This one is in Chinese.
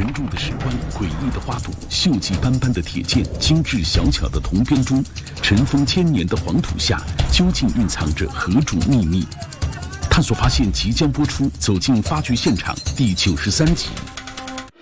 沉重的史官、诡异的花朵、锈迹斑斑的铁剑、精致小巧的铜编钟，尘封千年的黄土下，究竟蕴藏着何种秘密？探索发现即将播出《走进发掘现场》第93集。